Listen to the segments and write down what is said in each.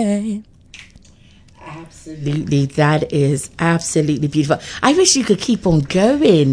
name. Absolutely, that is absolutely beautiful. I wish you could keep on going.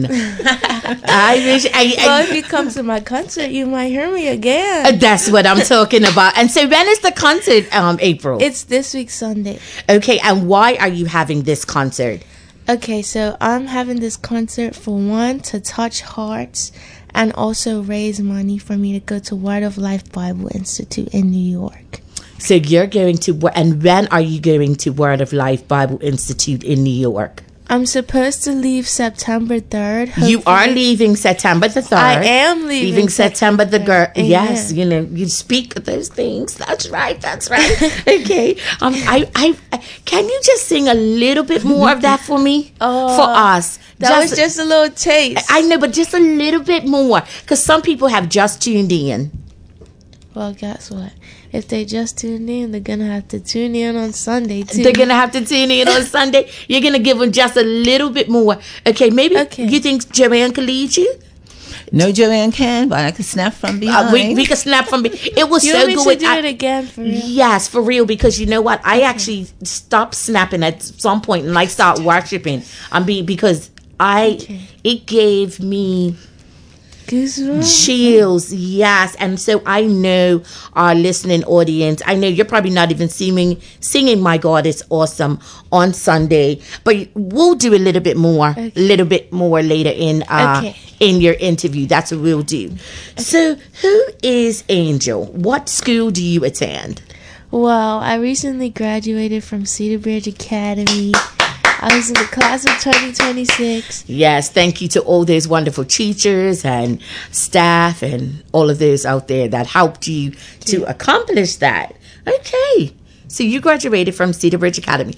I wish. Well, if you come to my concert, you might hear me again. That's what I'm talking about. And so, when is the concert, April? It's this week Sunday. Okay, and why are you having this concert? Okay, so I'm having this concert for one, to touch hearts, and also raise money for me to go to Word of Life Bible Institute in New York. So you're going to, and when are you going to Word of Life Bible Institute in New York? I'm supposed to leave September 3rd. Hopefully. You are leaving September the 3rd. I am leaving September the 3rd. Yes, Amen. you know, you speak of those things. That's right. Okay. I can you just sing a little bit more of that for me? For us. That was just a little taste. I know, but just a little bit more. Because some people have just tuned in. Well, guess what? If they just tuned in, they're going to have to tune in on Sunday, too. They're going to have to tune in on Sunday. You're going to give them just a little bit more. Okay, maybe you think Joanne could lead you? No, Joanne can, but I can snap from behind. We can snap from behind. It was you so want me good. To do it again for real? Yes, for real. Because you know what? I actually stopped snapping at some point and I start worshiping. Because it gave me Goosebumps. chills. Yes. And so I know our listening audience, I know you're probably not even singing My God Is Awesome on Sunday, but we'll do a little bit more later in your interview. That's what we'll do. So who is Angel? What school do you attend? Well, I recently graduated from Cedar Bridge Academy. I was in the class of 2026. Yes, thank you to all those wonderful teachers and staff and all of those out there that helped you to accomplish that. Okay, so you graduated from Cedar Bridge Academy.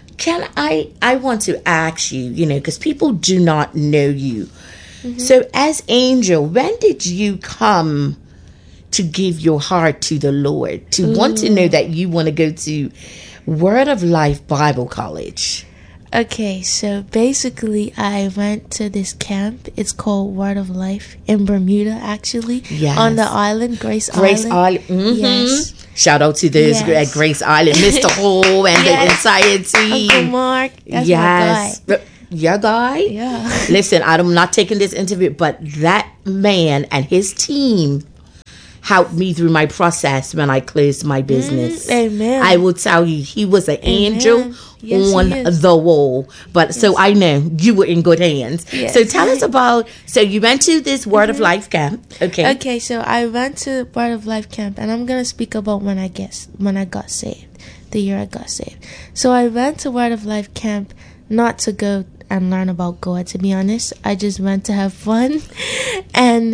I want to ask you, because people do not know you. Mm-hmm. So as Angel, when did you come to give your heart to the Lord, to want to know that you want to go to Word of Life Bible College? Okay, so basically I went to this camp. It's called Word of Life in Bermuda, actually. Yes. On the island, Grace Island. Mm-hmm. Yes. Shout out to those at Grace Island, Mr. Hall and the entire team. Uncle Mark, that's my guy. Your guy? Yeah. Listen, I'm not taking this interview, but that man and his team helped me through my process when I closed my business. Amen. I will tell you, he was an angel on the wall. But so I know you were in good hands. Yes. So tell us about, so you went to this Word of Life camp. Okay. Okay, so I went to Word of Life camp, and I'm going to speak about when I got saved, the year I got saved. So I went to Word of Life camp not to go and learn about God, to be honest. I just went to have fun. And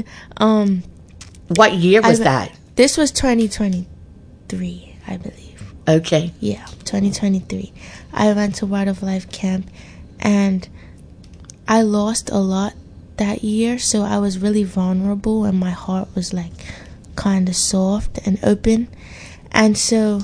what year was that? This was 2023, I believe. Okay. Yeah, 2023. I went to Word of Life camp, and I lost a lot that year, so I was really vulnerable, and my heart was like kind of soft and open. And so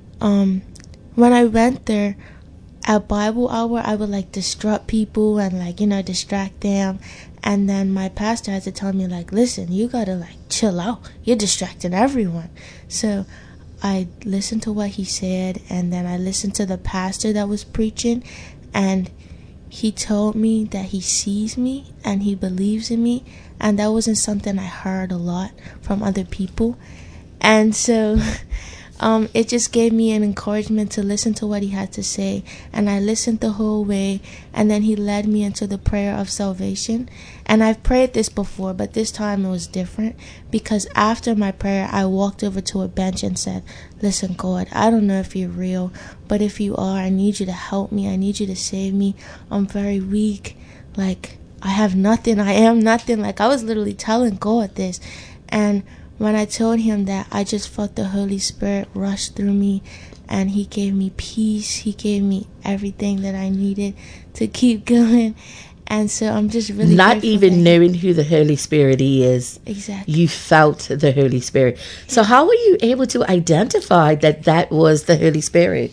when I went there at Bible hour, I would like disrupt people and distract them. And then my pastor had to tell me, listen, you gotta chill out. You're distracting everyone. So I listened to what he said, and then I listened to the pastor that was preaching, and he told me that he sees me and he believes in me, and that wasn't something I heard a lot from other people. And so it just gave me an encouragement to listen to what he had to say, and I listened the whole way, and then he led me into the prayer of salvation. And I've prayed this before, but this time it was different, because after my prayer I walked over to a bench and said, listen, God, I don't know if you're real, but if you are, I need you to help me. I need you to save me. I'm very weak. I have nothing. I am nothing. I was literally telling God this. And when I told him that, I just felt the Holy Spirit rush through me, and he gave me peace. He gave me everything that I needed to keep going. And so I'm just really not even knowing who the Holy Spirit is. Exactly. You felt the Holy Spirit. So how were you able to identify that was the Holy Spirit?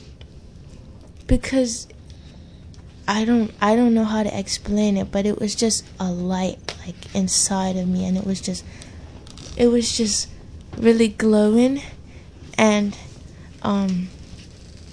Because I don't know how to explain it, but it was just a light inside of me, and it was just really glowing. And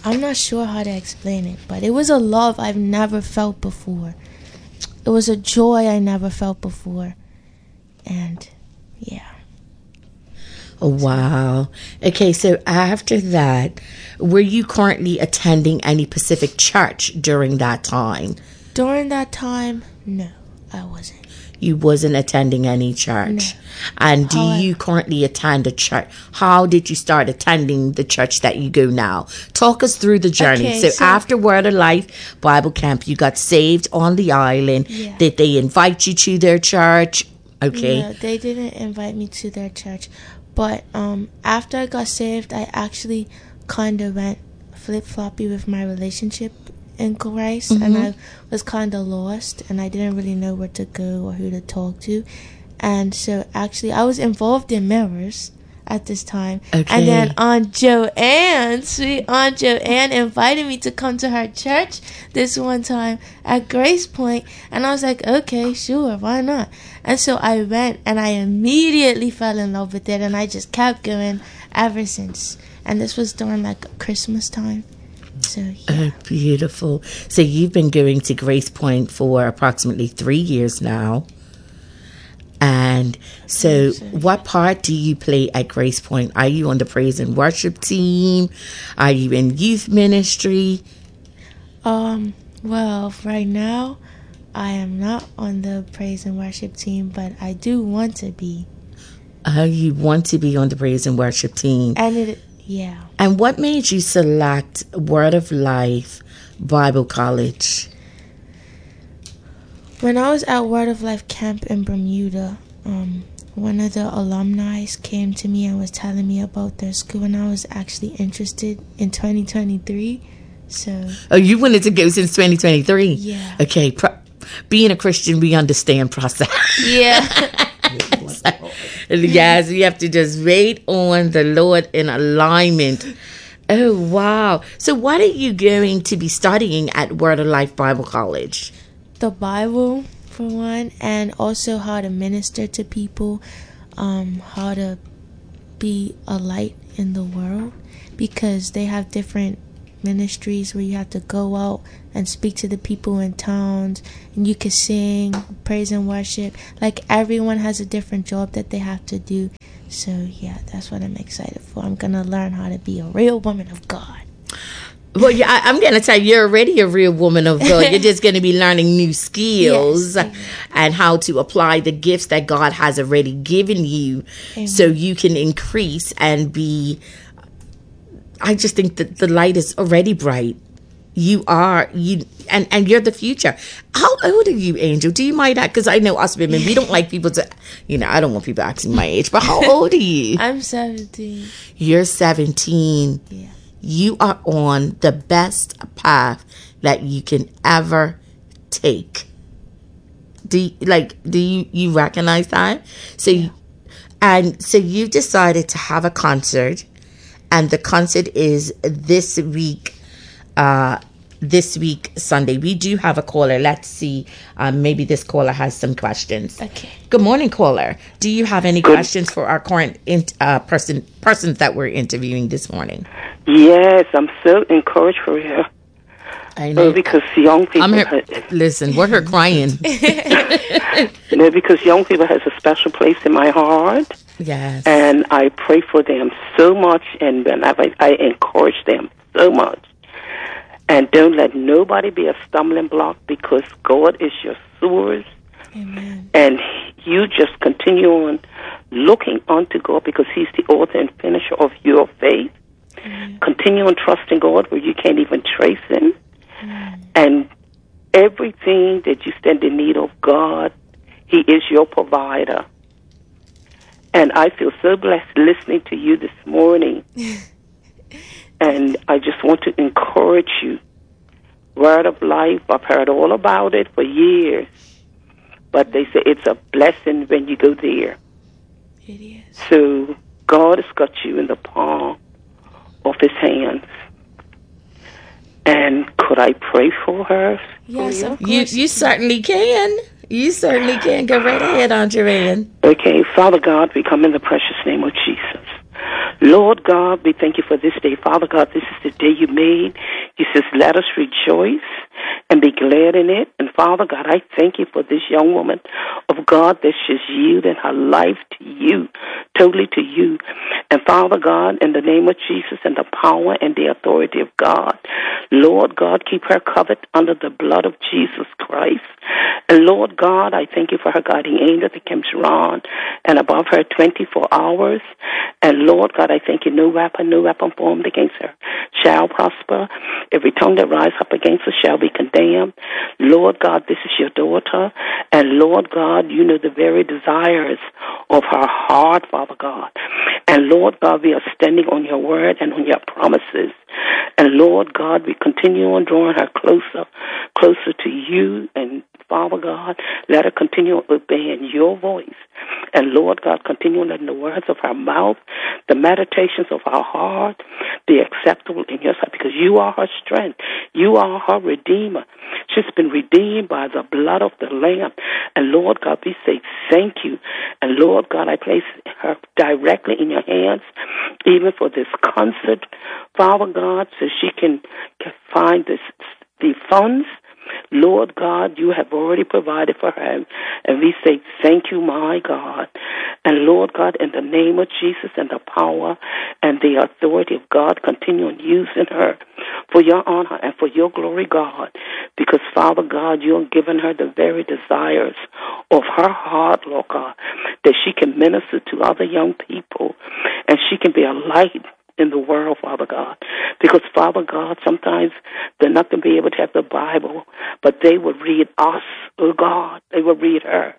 I'm not sure how to explain it, but it was a love I've never felt before. It was a joy I never felt before. And yeah. Oh, wow. Okay, so after that, were you currently attending any Pacific Church during that time? During that time, no, I wasn't. You wasn't attending any church. No. And do you currently attend a church? How did you start attending the church that you go now? Talk us through the journey. Okay, so after Word of Life Bible Camp, you got saved on the island. Yeah. Did they invite you to their church? Okay. No, they didn't invite me to their church. But after I got saved, I actually kind of went flip-floppy with my relationship in Christ. And I was kind of lost, and I didn't really know where to go or who to talk to. And so actually I was involved in Mirrors at this time. Okay. And then Aunt Joanne, sweet Aunt Joanne, invited me to come to her church this one time at Grace Point. And I was like, okay, sure, why not? And so I went, and I immediately fell in love with it, and I just kept going ever since. And this was during like Christmas time. So yeah. Oh, beautiful. So you've been going to Grace Point for approximately 3 years now. And so what part do you play at Grace Point? Are you on the praise and worship team? Are you in youth ministry? Well, right now, I am not on the praise and worship team, but I do want to be. You want to be on the praise and worship team. And yeah. And what made you select Word of Life Bible College? When I was at Word of Life camp in Bermuda, one of the alumni came to me and was telling me about their school, and I was actually interested in 2023. So. Oh, you wanted to go since 2023? Yeah. Okay. Being a Christian, we understand process. Yeah. Yes, you have to just wait on the Lord in alignment. Oh, wow. So what are you going to be studying at Word of Life Bible College? The Bible, for one, and also how to minister to people, how to be a light in the world, because they have different ministries where you have to go out and speak to the people in towns, and you can sing, praise and worship. Like, everyone has a different job that they have to do. So yeah, that's what I'm excited for. I'm gonna learn how to be a real woman of God. Well, yeah, I'm going to tell you, you're already a real woman of God. You're just going to be learning new skills, yes, and how to apply the gifts that God has already given you. Amen. So you can increase and be. I just think that the light is already bright. You are, and you're the future. How old are you, Angel? Do you mind that? Because I know us women, we don't like people to, I don't want people asking my age, but how old are you? I'm 17. You're 17. Yeah. You are on the best path that you can ever take. Do you recognize that? So, yeah. So you decided to have a concert, and the concert is this week Sunday. We do have a caller. Let's see. Maybe this caller has some questions. Okay. Good morning, caller. Do you have any questions for our current persons that we're interviewing this morning? Yes, I'm so encouraged for you. I know. Because young people... Listen, we're here crying. Because young people has a special place in my heart. Yes. And I pray for them so much, and I encourage them so much. And don't let nobody be a stumbling block, because God is your source. Amen. And you just continue on looking unto God, because He's the author and finisher of your faith. Amen. Continue on trusting God where you can't even trace Him. Amen. And everything that you stand in need of, God, He is your provider. And I feel so blessed listening to you this morning. And I just want to encourage you. Word of Life, I've heard all about it for years. But they say it's a blessing when you go there. It is. So God has got you in the palm of His hands. And could I pray for her? Yes, for of course. You certainly can. You certainly can. Go right ahead, Aunt Joanne. Okay, Father God, we come in the precious name of Jesus. Lord God, we thank you for this day. Father God, this is the day you made. You says, let us rejoice and be glad in it. And Father God, I thank you for this young woman of God that she's yielding her life to you, totally to you. And Father God, in the name of Jesus and the power and the authority of God, Lord God, keep her covered under the blood of Jesus Christ. And Lord God, I thank you for her guiding angel that comes around and above her 24 hours. And Lord God, I thank you, no weapon formed against her shall prosper. Every tongue that rises up against her shall be condemned. Lord God, this is your daughter. And Lord God, you know the very desires of her heart, Father God. And Lord God, we are standing on your word and on your promises. And Lord God, we continue on drawing her closer to you. And Father God, let her continue obeying your voice. And Lord God, continue letting the words of her mouth, the meditations of her heart be acceptable in your sight, because you are her strength. You are her redeemer. She's been redeemed by the blood of the Lamb. And Lord God, we say thank you. And Lord God, I place her directly in your hands, even for this concert, Father God, so she can find the funds. Lord God, you have already provided for her, and we say thank you, my God. And Lord God, in the name of Jesus and the power and the authority of God, continue on using her for your honor and for your glory, God, because, Father God, you have given her the very desires of her heart, Lord God, that she can minister to other young people and she can be a light in the world, Father God. Because, Father God, sometimes they're not going to be able to have the Bible, but they will read us, oh God. They will read her.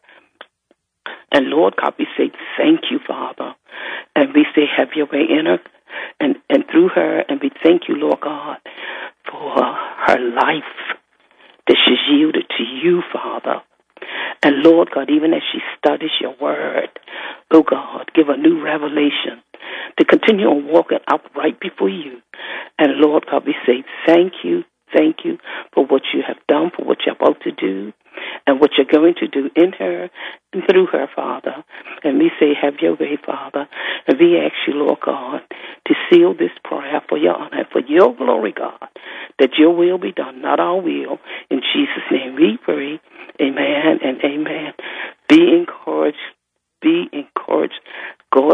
And Lord God, we say thank you, Father. And we say have your way in her and through her. And we thank you, Lord God, for her life that she's yielded to you, Father. And Lord God, even as she studies your word, oh God, give a new revelation to continue on walking upright before you. And Lord God, we say thank you for what you have done, for what you're about to do, and what you're going to do in her and through her, Father. And we say have your way, Father. And we ask you, Lord God, to seal this prayer for your honor and for your glory, God, that your will be done, not our will. In Jesus' name we pray. Amen and amen. Be encouraged. Be encouraged. God